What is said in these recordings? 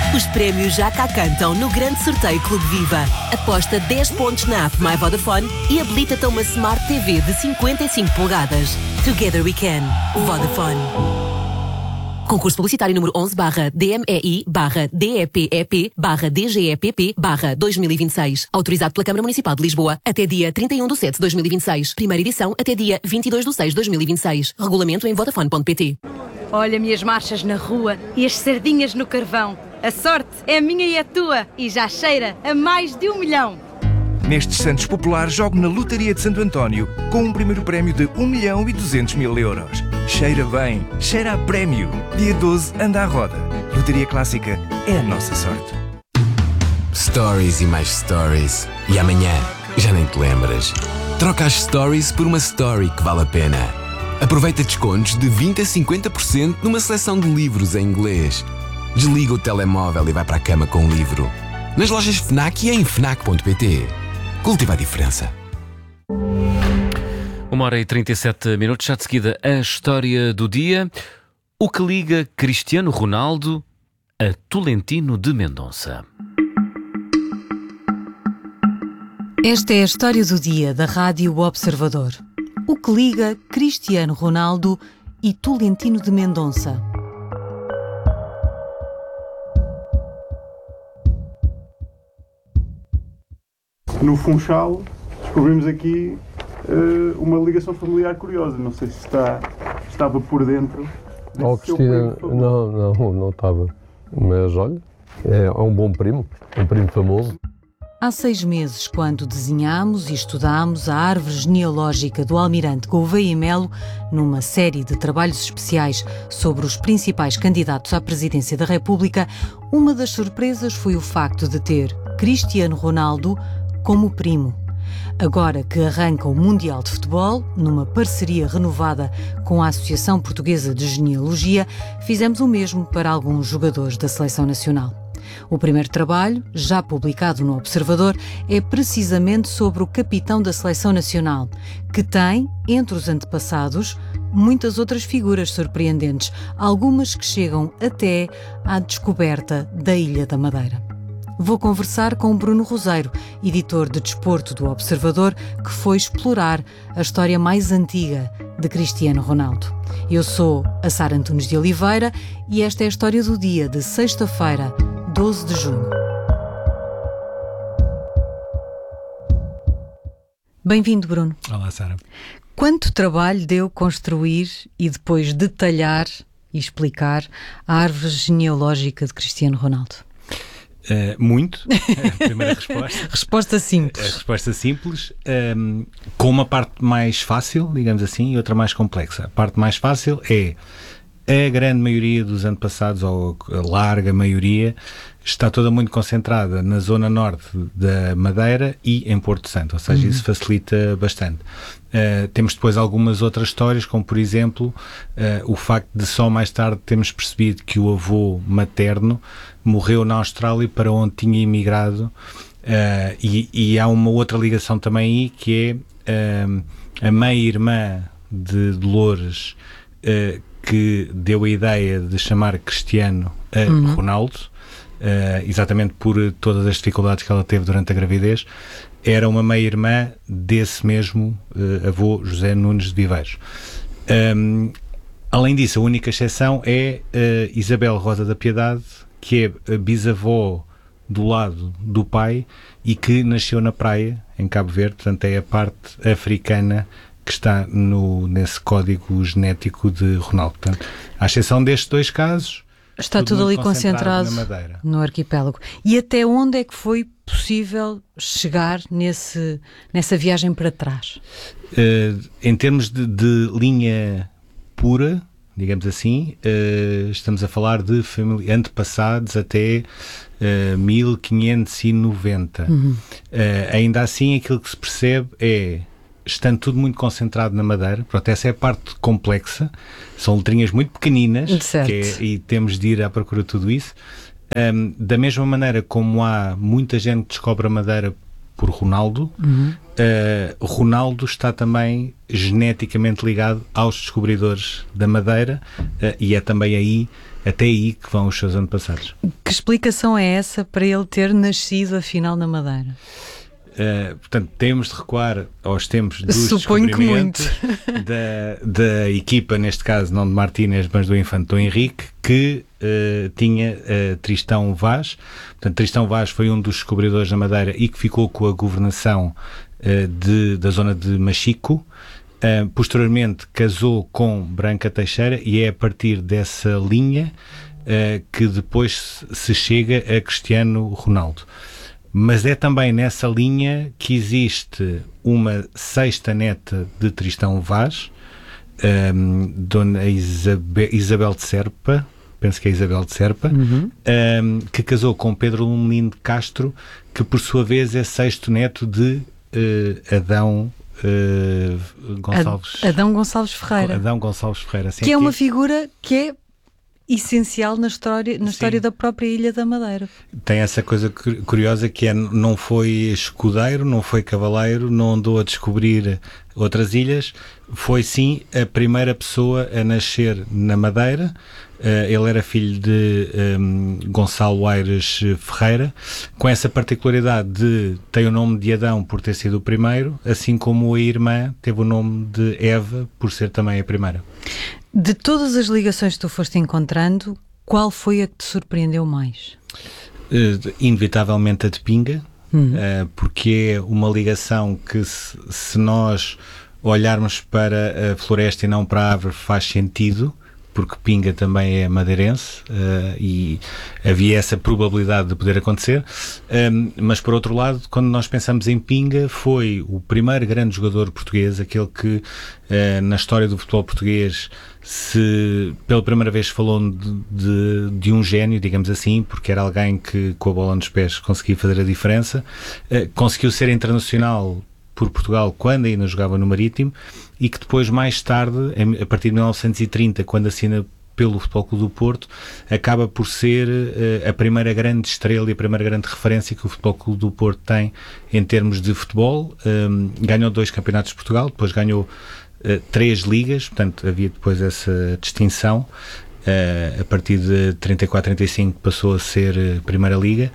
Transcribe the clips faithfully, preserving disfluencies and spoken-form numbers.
Os prémios já cá cantam no grande sorteio Clube Viva. Aposta dez pontos na app My Vodafone e habilita-te a uma Smart T V de cinquenta e cinco polegadas. Together we can. Vodafone. Concurso publicitário número onze barra D M E I barra D E P E P barra D G E P P barra dois mil e vinte e seis. Autorizado pela Câmara Municipal de Lisboa até dia trinta e um de setembro de dois mil e vinte e seis. Primeira edição até dia vinte e dois de seis de dois mil e vinte e seis. Regulamento em vodafone ponto pt. Olha-me as marchas na rua e as sardinhas no carvão. A sorte é minha e a tua e já cheira a mais de um milhão. Nestes Santos Populares, jogo na Lotaria de Santo António com um primeiro prémio de um milhão e duzentos mil euros. Cheira bem, cheira a prémio. Dia doze, anda à roda. Lotaria Clássica é a nossa sorte. Stories e mais stories. E amanhã, já nem te lembras. Troca as stories por uma story que vale a pena. Aproveita descontos de vinte a cinquenta por cento numa seleção de livros em inglês. Desliga o telemóvel e vai para a cama com um livro. Nas lojas FNAC e em fnac ponto pt. Cultiva a diferença. Uma hora e trinta e sete minutos, já de seguida a história do dia. O que liga Cristiano Ronaldo a Tolentino de Mendonça. Esta é a história do dia da Rádio Observador. O que liga Cristiano Ronaldo e Tolentino de Mendonça. No Funchal, descobrimos aqui uh, uma ligação familiar curiosa. Não sei se está, estava por dentro. Oh, Cristina, não, não, não estava. Mas olha, é um bom primo, um primo famoso. Há seis meses, quando desenhámos e estudámos a árvore genealógica do Almirante Gouveia e Melo, numa série de trabalhos especiais sobre os principais candidatos à presidência da República, uma das surpresas foi o facto de ter Cristiano Ronaldo como primo. Agora que arranca o Mundial de Futebol, numa parceria renovada com a Associação Portuguesa de Genealogia, fizemos o mesmo para alguns jogadores da Seleção Nacional. O primeiro trabalho, já publicado no Observador, é precisamente sobre o capitão da Seleção Nacional, que tem, entre os antepassados, muitas outras figuras surpreendentes, algumas que chegam até à descoberta da Ilha da Madeira. Vou conversar com Bruno Roseiro, editor de desporto do Observador, que foi explorar a história mais antiga de Cristiano Ronaldo. Eu sou a Sara Antunes de Oliveira e esta é a história do dia de sexta-feira, doze de junho. Bem-vindo, Bruno. Olá, Sara. Quanto trabalho deu construir e depois detalhar e explicar a árvore genealógica de Cristiano Ronaldo? Uh, muito. A primeira resposta. Resposta simples. A resposta simples, um, com uma parte mais fácil, digamos assim, e outra mais complexa. A parte mais fácil é a grande maioria dos antepassados, ou a larga maioria, está toda muito concentrada na zona norte da Madeira e em Porto Santo, ou seja, uhum. isso facilita bastante. Uh, temos depois algumas outras histórias, como por exemplo uh, o facto de só mais tarde termos percebido que o avô materno morreu na Austrália, para onde tinha emigrado, uh, e, e há uma outra ligação também aí, que é uh, a meia-irmã de Dolores, uh, que deu a ideia de chamar Cristiano a uhum. Ronaldo, uh, exatamente por todas as dificuldades que ela teve durante a gravidez. Era uma meia-irmã desse mesmo uh, avô José Nunes de Viveiros. Um, além disso, a única exceção é uh, Isabel Rosa da Piedade, que é a bisavó do lado do pai e que nasceu na praia, em Cabo Verde, portanto é a parte africana que está no, nesse código genético de Ronaldo. Portanto, à exceção destes dois casos, está tudo, tudo ali concentrado, concentrado no arquipélago. E até onde é que foi possível chegar nesse, nessa viagem para trás? Uh, em termos de, de linha pura, digamos assim, uh, estamos a falar de família, antepassados até uh, mil quinhentos e noventa. Uhum. Uh, ainda assim, aquilo que se percebe é, estando tudo muito concentrado na Madeira, pronto, essa é a parte complexa, são letrinhas muito pequeninas, que é, e temos de ir à procura de tudo isso. Um, da mesma maneira como há muita gente que descobre a Madeira por Ronaldo, uhum. uh, Ronaldo está também geneticamente ligado aos descobridores da Madeira, uh, e é também aí até aí que vão os seus antepassados. Que explicação é essa para ele ter nascido afinal na Madeira? Uh, portanto, temos de recuar aos tempos dos Suponho descobrimentos da, da equipa, neste caso não de Martínez, mas do infante Dom Henrique, que uh, tinha uh, Tristão Vaz. Portanto, Tristão Vaz foi um dos descobridores da Madeira e que ficou com a governação uh, de, da zona de Machico. Uh, posteriormente casou com Branca Teixeira e é a partir dessa linha uh, que depois se chega a Cristiano Ronaldo. Mas é também nessa linha que existe uma sexta neta de Tristão Vaz, um, Dona Isabel, Isabel de Serpa, penso que é Isabel de Serpa, uhum. um, que casou com Pedro Lumelino de Castro, que por sua vez é sexto neto de uh, Adão uh, Gonçalves... Adão Gonçalves Ferreira. Adão Gonçalves Ferreira. Assim que é que uma é... figura que é essencial na história, na história da própria Ilha da Madeira. Tem essa coisa curiosa que é, não foi escudeiro, não foi cavaleiro, não andou a descobrir outras ilhas, foi sim a primeira pessoa a nascer na Madeira. Uh, ele era filho de um, Gonçalo Aires Ferreira, com essa particularidade de ter o nome de Adão por ter sido o primeiro, assim como a irmã teve o nome de Eva por ser também a primeira. De todas as ligações que tu foste encontrando, qual foi a que te surpreendeu mais? Uh, inevitavelmente a de Pinga, uhum. uh, porque é uma ligação que se, se nós olharmos para a floresta e não para a árvore faz sentido, porque Pinga também é madeirense uh, e havia essa probabilidade de poder acontecer, um, mas por outro lado, quando nós pensamos em Pinga, foi o primeiro grande jogador português, aquele que uh, na história do futebol português se pela primeira vez falou de, de, de um gênio, digamos assim, porque era alguém que com a bola nos pés conseguia fazer a diferença, uh, conseguiu ser internacional por Portugal quando ainda jogava no Marítimo e que depois, mais tarde, a partir de mil novecentos e trinta, quando assina pelo Futebol Clube do Porto, acaba por ser uh, a primeira grande estrela e a primeira grande referência que o Futebol Clube do Porto tem em termos de futebol. Um, ganhou dois campeonatos de Portugal, depois ganhou uh, três ligas, portanto havia depois essa distinção. Uh, a partir de trinta e quatro, trinta e cinco passou a ser uh, Primeira Liga.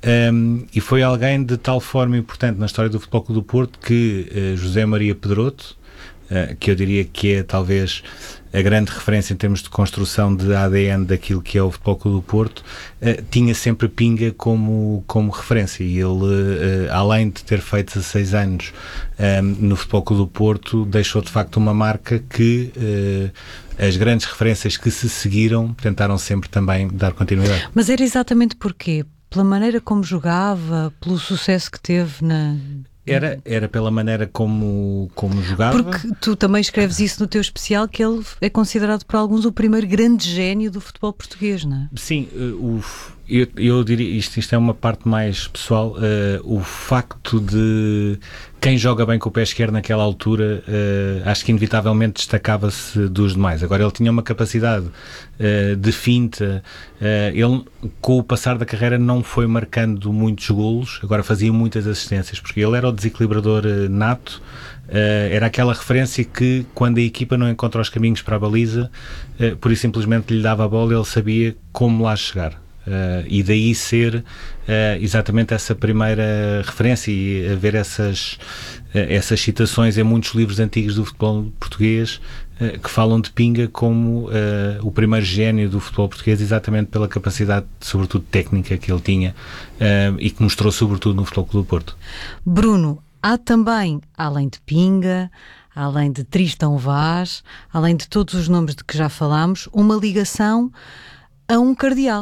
Um, e foi alguém de tal forma importante na história do Futebol Clube do Porto que uh, José Maria Pedroto, uh, que eu diria que é talvez a grande referência em termos de construção de A D N daquilo que é o Futebol Clube do Porto, uh, tinha sempre Pinga como, como referência, e ele, uh, além de ter feito dezasseis anos um, no Futebol Clube do Porto, deixou de facto uma marca que uh, as grandes referências que se seguiram tentaram sempre também dar continuidade. Mas era exatamente porquê? Pela maneira como jogava, pelo sucesso que teve na... Era, era pela maneira como, como jogava. Porque tu também escreves isso no teu especial, que ele é considerado por alguns o primeiro grande gênio do futebol português, não é? Sim, o, eu, eu diria, isto, isto é uma parte mais pessoal, uh, o facto de quem joga bem com o pé esquerdo naquela altura, uh, acho que inevitavelmente destacava-se dos demais. Agora, ele tinha uma capacidade uh, de finta, uh, ele com o passar da carreira não foi marcando muitos golos, agora fazia muitas assistências, porque ele era o desequilibrador uh, nato. Uh, era aquela referência que quando a equipa não encontra os caminhos para a baliza, uh, por isso simplesmente lhe dava a bola e ele sabia como lá chegar. Uh, e daí ser uh, exatamente essa primeira referência e haver essas, uh, essas citações em muitos livros antigos do futebol português uh, que falam de Pinga como uh, o primeiro gênio do futebol português, exatamente pela capacidade, sobretudo técnica, que ele tinha uh, e que mostrou sobretudo no Futebol Clube do Porto. Bruno, há também, além de Pinga, além de Tristão Vaz, além de todos os nomes de que já falámos, uma ligação a um cardeal.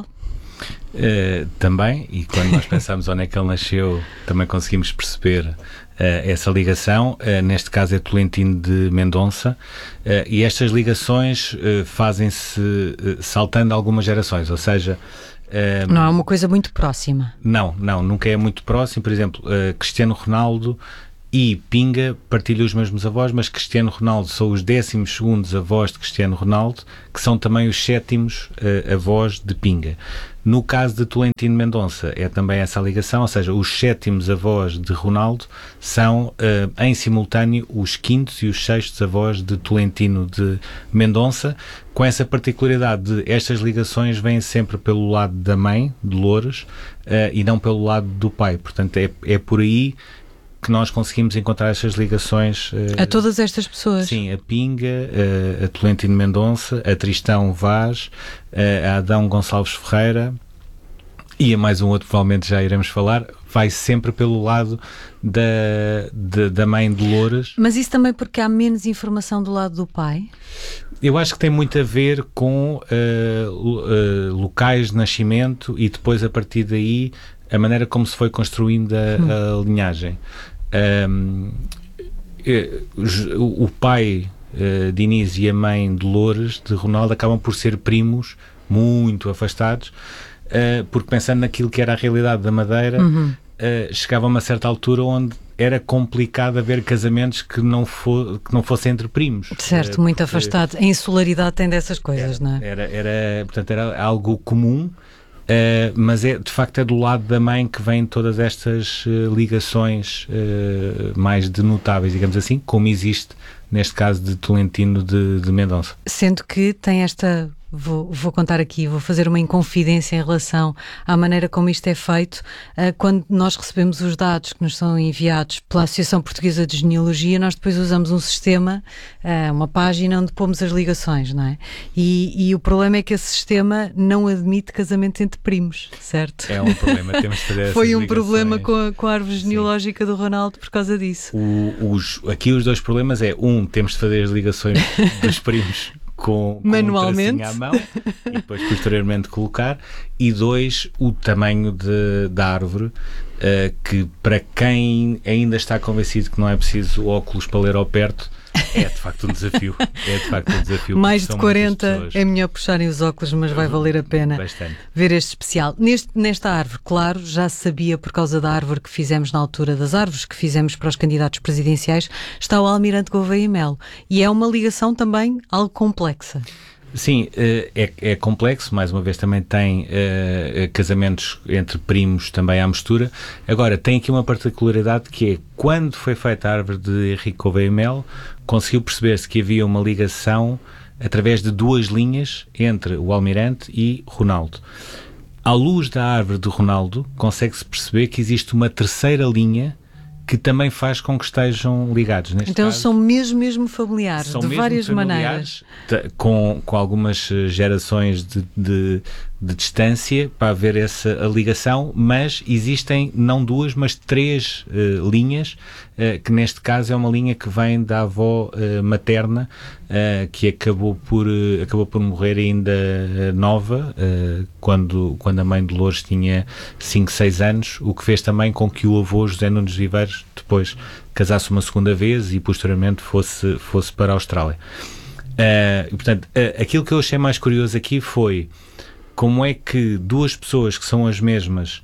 Uh, também, e quando nós pensamos onde é que ele nasceu, também conseguimos perceber uh, essa ligação. Uh, neste caso é Tolentino de Mendonça, uh, e estas ligações uh, fazem-se uh, saltando algumas gerações, ou seja, uh, não é uma coisa muito próxima. Não, não, nunca é muito próximo. Por exemplo, uh, Cristiano Ronaldo e Pinga partilha os mesmos avós, mas Cristiano Ronaldo são os décimos segundos avós de Cristiano Ronaldo, que são também os sétimos uh, avós de Pinga. No caso de Tolentino Mendonça é também essa a ligação, ou seja, os sétimos avós de Ronaldo são uh, em simultâneo os quintos e os sextos avós de Tolentino de Mendonça, com essa particularidade de estas ligações vêm sempre pelo lado da mãe, de Loures, uh, e não pelo lado do pai. Portanto, é, é por aí que nós conseguimos encontrar estas ligações uh, a todas estas pessoas. Sim, a Pinga, uh, a Tolentino Mendonça, a Tristão Vaz, uh, a Adão Gonçalves Ferreira e a mais um outro, provavelmente já iremos falar, vai sempre pelo lado da, da, da mãe de Loures. Mas isso também porque há menos informação do lado do pai? Eu acho que tem muito a ver com uh, uh, locais de nascimento e depois, a partir daí, a maneira como se foi construindo a, hum. a linhagem. Um, o pai uh, de Inês e a mãe de Loures, de Ronaldo, acabam por ser primos muito afastados, uh, porque pensando naquilo que era a realidade da Madeira, uhum. uh, chegava a uma certa altura onde era complicado haver casamentos que não, for, que não fossem entre primos. Certo, uh, muito afastado. A insularidade tem dessas coisas, era, não é? Era, era, portanto, era algo comum. Uh, mas é, de facto é do lado da mãe que vêm todas estas uh, ligações uh, mais denotáveis, digamos assim, como existe neste caso de Tolentino de, de Mendonça. Sendo que tem esta... Vou, vou contar aqui, vou fazer uma inconfidência em relação à maneira como isto é feito. Uh, quando nós recebemos os dados que nos são enviados pela Associação Portuguesa de Genealogia, nós depois usamos um sistema, uh, uma página onde pomos as ligações, não é? E, e o problema é que esse sistema não admite casamento entre primos, certo? É um problema, temos de fazer essas Foi um ligações. Problema com a, com a árvore genealógica Sim. do Ronaldo por causa disso. O, os, aqui os dois problemas é, um, temos de fazer as ligações dos primos Com, com manualmente um à mão e depois posteriormente colocar, e dois, o tamanho de, da árvore, uh, que para quem ainda está convencido que não é preciso óculos para ler ao perto, é de facto um desafio. É de facto um desafio. Mais de quarenta é melhor puxarem os óculos, mas vai valer a pena Bastante. ver este especial. Neste, nesta árvore, claro, já se sabia por causa da árvore que fizemos na altura das árvores, que fizemos para os candidatos presidenciais, está o Almirante Gouveia e Melo. E é uma ligação também algo complexa. Sim, é, é complexo, mais uma vez também tem uh, casamentos entre primos também à mistura. Agora, tem aqui uma particularidade que é, quando foi feita a árvore de Henrique Gouveia e Melo, conseguiu perceber-se que havia uma ligação através de duas linhas entre o Almirante e Ronaldo. À luz da árvore de Ronaldo, consegue-se perceber que existe uma terceira linha que também faz com que estejam ligados. Neste então caso, são mesmo, mesmo familiares, são de mesmo várias familiares, maneiras. Com, com algumas gerações de, de, de distância para haver essa ligação, mas existem não duas, mas três uh, linhas, uh, que neste caso é uma linha que vem da avó uh, materna, uh, que acabou por, uh, acabou por morrer ainda uh, nova, uh, quando, quando a mãe de Loures tinha cinco, seis anos, o que fez também com que o avô José Nunes Viveiros depois casasse uma segunda vez e posteriormente fosse, fosse para a Austrália. Uh, e, portanto, uh, aquilo que eu achei mais curioso aqui foi como é que duas pessoas que são as mesmas,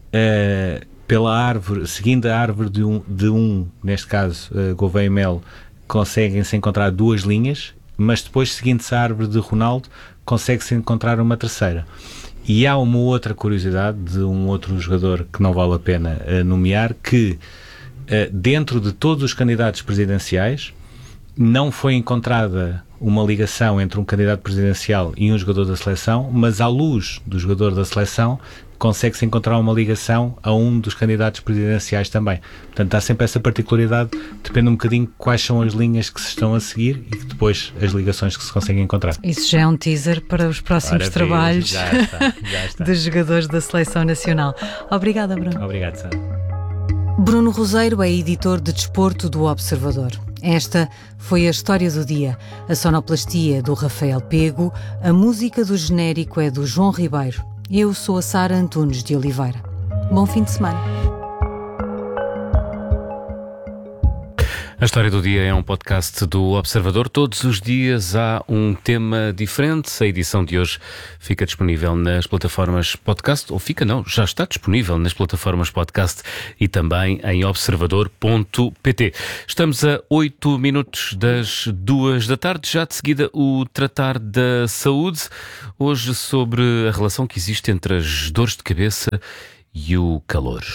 uh, pela árvore, seguindo a árvore de um, de um neste caso, uh, Gouveia e Melo, conseguem-se encontrar duas linhas, mas depois, seguindo-se a árvore de Ronaldo, consegue-se encontrar uma terceira. E há uma outra curiosidade de um outro jogador que não vale a pena uh, nomear, que uh, dentro de todos os candidatos presidenciais não foi encontrada uma ligação entre um candidato presidencial e um jogador da seleção, mas à luz do jogador da seleção consegue-se encontrar uma ligação a um dos candidatos presidenciais também. Portanto, há sempre essa particularidade, depende um bocadinho quais são as linhas que se estão a seguir e que depois as ligações que se conseguem encontrar. Isso já é um teaser para os próximos Ora, trabalhos já está, já está. dos jogadores da Seleção Nacional. Obrigada, Bruno. Obrigado, Sara. Bruno Roseiro é editor de desporto do Observador. Esta foi a história do dia. A sonoplastia é do Rafael Pego, a música do genérico é do João Ribeiro. Eu sou a Sara Antunes de Oliveira. Bom fim de semana. A História do Dia é um podcast do Observador. Todos os dias há um tema diferente. A edição de hoje fica disponível nas plataformas podcast, ou fica não, já está disponível nas plataformas podcast e também em observador ponto pt. Estamos a oito minutos das duas da tarde. Já de seguida o Tratar da Saúde. Hoje sobre a relação que existe entre as dores de cabeça e o calor.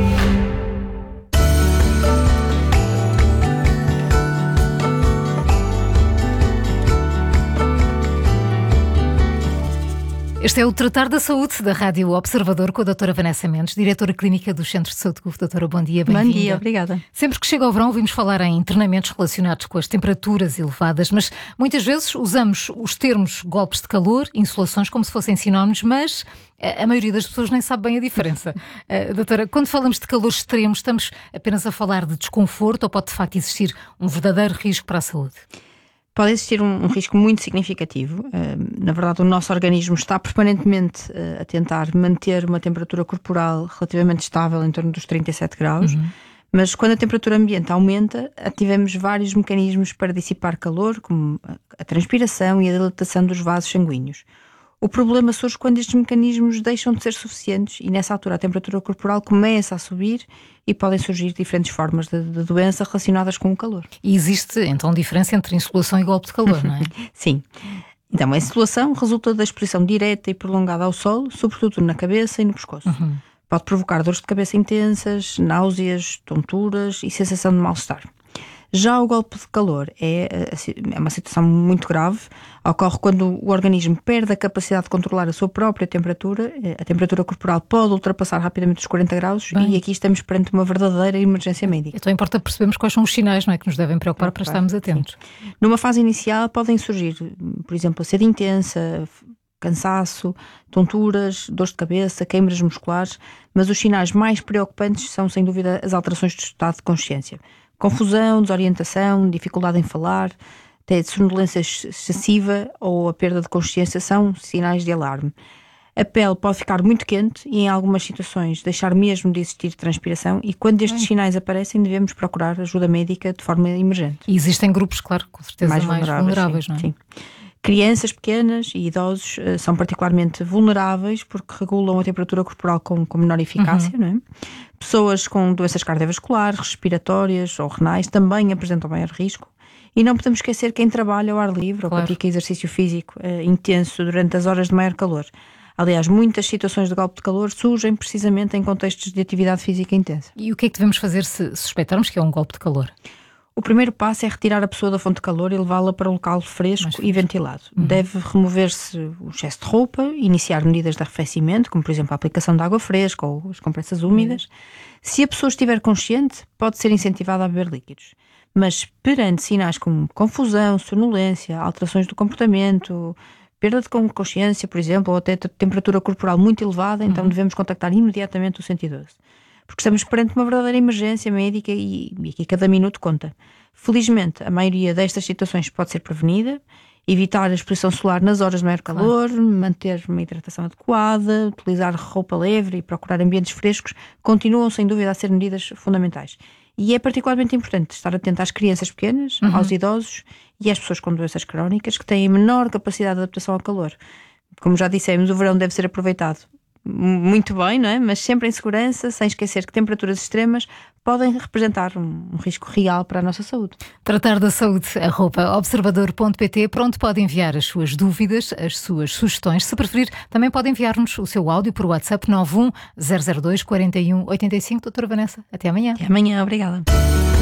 Este é o Tratar da Saúde da Rádio Observador com a doutora Vanessa Mendes, diretora clínica dos Centros de Saúde C U F. Doutora, bom dia, bem-vinda. Bom dia, obrigada. Sempre que chega ao verão ouvimos falar em internamentos relacionados com as temperaturas elevadas, mas muitas vezes usamos os termos golpes de calor, insolações, como se fossem sinónimos, mas a maioria das pessoas nem sabe bem a diferença. Uh, doutora, quando falamos de calor extremo, estamos apenas a falar de desconforto ou pode de facto existir um verdadeiro risco para a saúde? Pode existir um, um risco muito significativo. Uh, na verdade, o nosso organismo está permanentemente uh, a tentar manter uma temperatura corporal relativamente estável, em torno dos trinta e sete graus, uhum. Mas quando a temperatura ambiente aumenta, ativamos vários mecanismos para dissipar calor, como a transpiração e a dilatação dos vasos sanguíneos. O problema surge quando estes mecanismos deixam de ser suficientes e nessa altura a temperatura corporal começa a subir e podem surgir diferentes formas de, de doença relacionadas com o calor. E existe então diferença entre insolação e golpe de calor, não é? Sim. Então a insolação resulta da exposição direta e prolongada ao sol, sobretudo na cabeça e no pescoço. Uhum. Pode provocar dores de cabeça intensas, náuseas, tonturas e sensação de mal-estar. Já o golpe de calor é, é uma situação muito grave, ocorre quando o organismo perde a capacidade de controlar a sua própria temperatura, a temperatura corporal pode ultrapassar rapidamente os quarenta graus. Bem. E aqui estamos perante uma verdadeira emergência médica. Então importa percebermos quais são os sinais, não é, que nos devem preocupar é, para estarmos atentos. Sim. Numa fase inicial podem surgir, por exemplo, a sede intensa, cansaço, tonturas, dores de cabeça, queimbras musculares, mas os sinais mais preocupantes são sem dúvida as alterações de estado de consciência. Confusão, desorientação, dificuldade em falar, até sonolência excessiva ou a perda de consciência são sinais de alarme. A pele pode ficar muito quente e em algumas situações deixar mesmo de existir transpiração e quando estes sinais aparecem devemos procurar ajuda médica de forma emergente. E existem grupos, claro, com certeza mais, mais vulneráveis, vulneráveis sim, não é? Sim. Crianças pequenas e idosos uh, são particularmente vulneráveis porque regulam a temperatura corporal com, com menor eficácia, uhum. não é? Pessoas com doenças cardiovasculares, respiratórias ou renais também apresentam maior risco. E não podemos esquecer quem trabalha ao ar livre claro. Ou pratica exercício físico uh, intenso durante as horas de maior calor. Aliás, muitas situações de golpe de calor surgem precisamente em contextos de atividade física intensa. E o que é que devemos fazer se suspeitarmos que é um golpe de calor? O primeiro passo é retirar a pessoa da fonte de calor e levá-la para um local fresco e ventilado. Uhum. Deve remover-se o excesso de roupa, iniciar medidas de arrefecimento, como por exemplo a aplicação de água fresca ou as compressas úmidas. Uhum. Se a pessoa estiver consciente, pode ser incentivada a beber líquidos. Mas perante sinais como confusão, sonolência, alterações do comportamento, perda de consciência, por exemplo, ou até temperatura corporal muito elevada, então uhum. devemos contactar imediatamente o cento e doze. Porque estamos perante uma verdadeira emergência médica e, e aqui cada minuto conta. Felizmente, a maioria destas situações pode ser prevenida, evitar a exposição solar nas horas de maior calor, claro. Manter uma hidratação adequada, utilizar roupa leve e procurar ambientes frescos, continuam sem dúvida a ser medidas fundamentais. E é particularmente importante estar atento às crianças pequenas, uhum. aos idosos e às pessoas com doenças crónicas que têm menor capacidade de adaptação ao calor. Como já dissemos, o verão deve ser aproveitado muito bem, não é? Mas sempre em segurança, sem esquecer que temperaturas extremas podem representar um, um risco real para a nossa saúde. Tratar da saúde, arroba observador ponto pt. Pronto, pode enviar as suas dúvidas, as suas sugestões. Se preferir, também pode enviar-nos o seu áudio por WhatsApp nove um zero zero dois quatro um oito cinco. Doutora Vanessa, até amanhã. Até amanhã, obrigada.